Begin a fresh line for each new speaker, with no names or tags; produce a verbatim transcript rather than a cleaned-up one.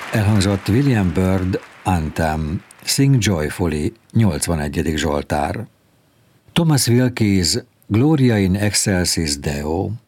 Elhangzott William Byrd Anthem, Sing Joyfully, nyolcvanegyedik Zsoltár. Thomas Wilkes Gloria in Excelsis Deo,